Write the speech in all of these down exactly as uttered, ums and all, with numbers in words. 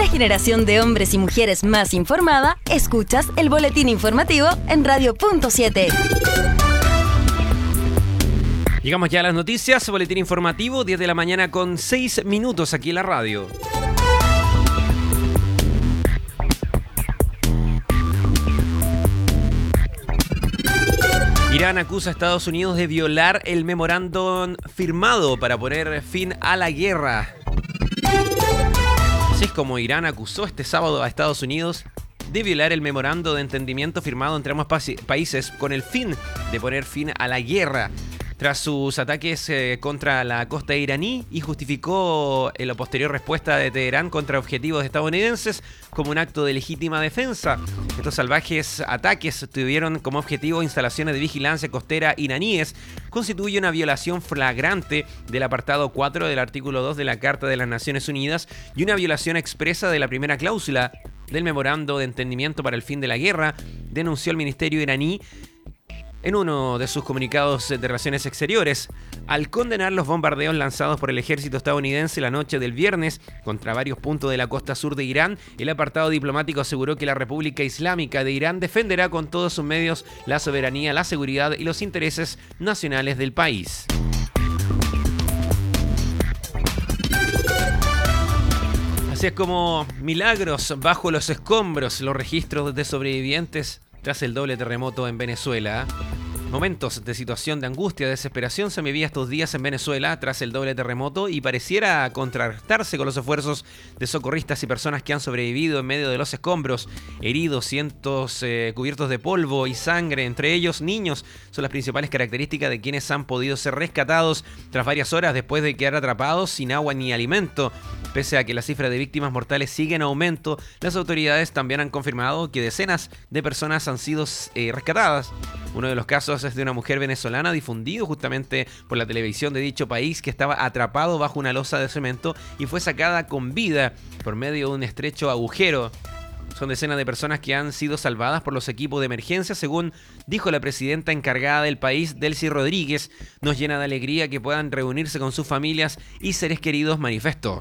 generación de hombres y mujeres más informada, escuchas el boletín informativo en Radio Punto siete. Llegamos ya a las noticias, boletín informativo, diez de la mañana con seis minutos aquí en la radio. Irán acusa a Estados Unidos de violar el memorándum firmado para poner fin a la guerra. Así es como Irán acusó este sábado a Estados Unidos de violar el memorándum de entendimiento firmado entre ambos pa- países con el fin de poner fin a la guerra tras sus ataques eh, contra la costa iraní, y justificó eh, la posterior respuesta de Teherán contra objetivos estadounidenses como un acto de legítima defensa. Estos salvajes ataques tuvieron como objetivo instalaciones de vigilancia costera iraníes, constituye una violación flagrante del apartado cuatro del artículo dos de la Carta de las Naciones Unidas y una violación expresa de la primera cláusula del memorando de entendimiento para el fin de la guerra, denunció el ministerio iraní en uno de sus comunicados de Relaciones Exteriores, al condenar los bombardeos lanzados por el ejército estadounidense la noche del viernes contra varios puntos de la costa sur de Irán. El apartado diplomático aseguró que la República Islámica de Irán defenderá con todos sus medios la soberanía, la seguridad y los intereses nacionales del país. Así es como milagros bajo los escombros, los registros de sobrevivientes tras el doble terremoto en Venezuela. Momentos de situación de angustia, desesperación se vivía estos días en Venezuela tras el doble terremoto, y pareciera contrastarse con los esfuerzos de socorristas y personas que han sobrevivido en medio de los escombros. Heridos, cientos eh, cubiertos de polvo y sangre, entre ellos niños, son las principales características de quienes han podido ser rescatados tras varias horas después de quedar atrapados sin agua ni alimento. Pese a que la cifra de víctimas mortales sigue en aumento, las autoridades también han confirmado que decenas de personas han sido eh, rescatadas. Uno de los casos es de una mujer venezolana difundido justamente por la televisión de dicho país, que estaba atrapado bajo una losa de cemento y fue sacada con vida por medio de un estrecho agujero. Son decenas de personas que han sido salvadas por los equipos de emergencia, según dijo la presidenta encargada del país, Delcy Rodríguez. Nos llena de alegría que puedan reunirse con sus familias y seres queridos, manifestó.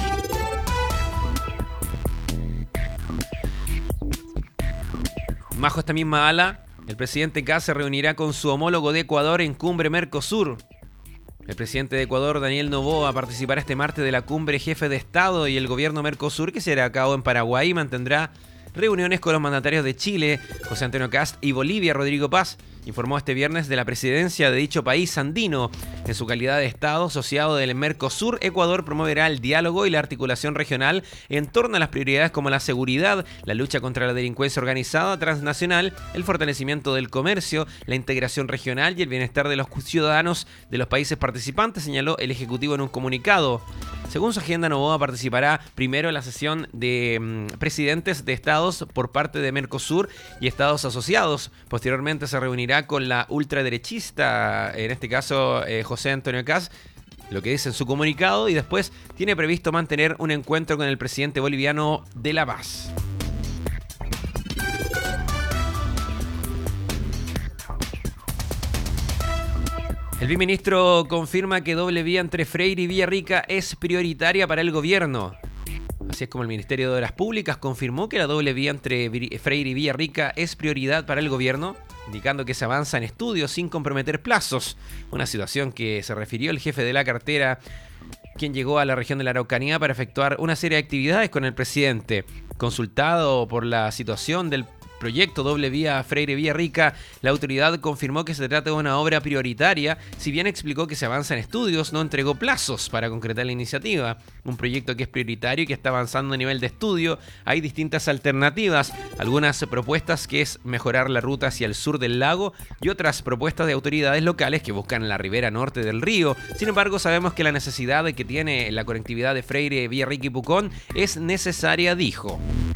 Bajo esta misma ala, el presidente Kast se reunirá con su homólogo de Ecuador en Cumbre Mercosur. El presidente de Ecuador, Daniel Noboa, participará este martes de la cumbre jefe de Estado y el gobierno Mercosur, que se hará a cabo en Paraguay, y mantendrá reuniones con los mandatarios de Chile, José Antonio Kast, y Bolivia, Rodrigo Paz. Informó este viernes de la presidencia de dicho país andino. En su calidad de Estado asociado del Mercosur, Ecuador promoverá el diálogo y la articulación regional en torno a las prioridades como la seguridad, la lucha contra la delincuencia organizada transnacional, el fortalecimiento del comercio, la integración regional y el bienestar de los ciudadanos de los países participantes, señaló el Ejecutivo en un comunicado. Según su agenda, Noboa participará primero en la sesión de mmm, presidentes de estados por parte de Mercosur y estados asociados. Posteriormente se reunirá con la ultraderechista, en este caso eh, José Antonio Kast, lo que dice en su comunicado, y después tiene previsto mantener un encuentro con el presidente boliviano de La Paz. El viceministro confirma que doble vía entre Freire y Villarrica es prioritaria para el gobierno. Así es como el Ministerio de Obras Públicas confirmó que la doble vía entre Freire y Villarrica es prioridad para el gobierno, indicando que se avanza en estudios sin comprometer plazos. Una situación que se refirió el jefe de la cartera, quien llegó a la región de la Araucanía para efectuar una serie de actividades con el presidente. Consultado por la situación del proyecto doble vía Freire-Villarrica, la autoridad confirmó que se trata de una obra prioritaria. Si bien explicó que se avanza en estudios, no entregó plazos para concretar la iniciativa. Un proyecto que es prioritario y que está avanzando a nivel de estudio. Hay distintas alternativas, algunas propuestas que es mejorar la ruta hacia el sur del lago y otras propuestas de autoridades locales que buscan la ribera norte del río. Sin embargo, sabemos que la necesidad que tiene la conectividad de Freire, Villarrica y Pucón es necesaria, dijo.